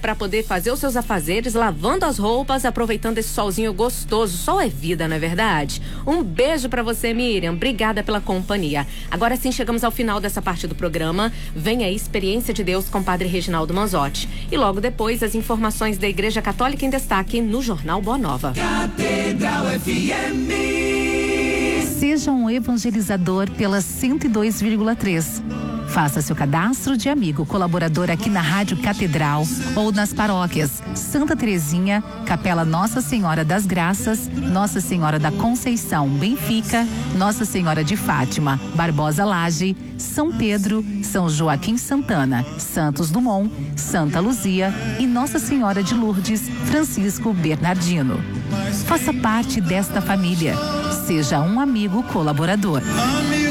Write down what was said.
para poder fazer os seus afazeres, lavando as roupas, aproveitando esse solzinho gostoso. Sol é vida, não é verdade? Um beijo para você, Miriam. Obrigada pela companhia. Agora sim, chegamos ao final dessa parte do programa. Vem a Experiência de Deus com o Padre Reginaldo Manzotti. E logo depois, as informações da Igreja Católica em Destaque no Jornal Boa Nova. Catedral FM. Seja um evangelizador pela 102,3. Faça seu cadastro de amigo colaborador aqui na Rádio Catedral ou nas paróquias Santa Terezinha, Capela Nossa Senhora das Graças, Nossa Senhora da Conceição, Benfica, Nossa Senhora de Fátima, Barbosa Laje, São Pedro, São Joaquim Santana, Santos Dumont, Santa Luzia e Nossa Senhora de Lourdes, Francisco Bernardino. Faça parte desta família. Seja um amigo colaborador.